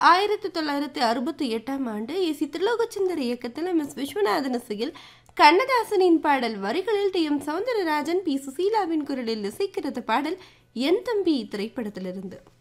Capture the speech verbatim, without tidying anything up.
ஆயிரத்தி தொள்ளாயிரத்தி அறுபத்தி எட்டாம் ஆண்டு எஸ் திரிலோகச்சந்தர் இயக்கத்தில் எம் எஸ் விஸ்வநாதன் இசையில் கண்ணதாசனின் பாடல் வரிகளில் டி எம் சௌந்தரராஜன் பி சுசீலாவின் குரலில் இசைக்கிறது பாடல் என் தம்பி திரைப்படத்திலிருந்து.